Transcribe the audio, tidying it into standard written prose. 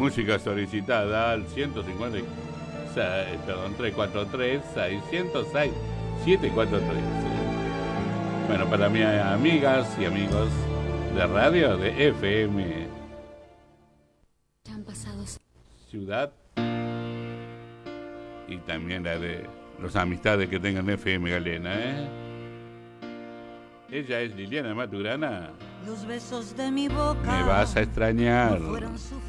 música solicitada al 156, perdón, 343-606-743. Bueno, para mis amigas y amigos de radio de FM Ciudad y también la de los amistades que tengan FM Galena, ¿eh? Ella es Liliana Maturana. Los besos de mi boca Me vas a extrañar. no fueron suficientes.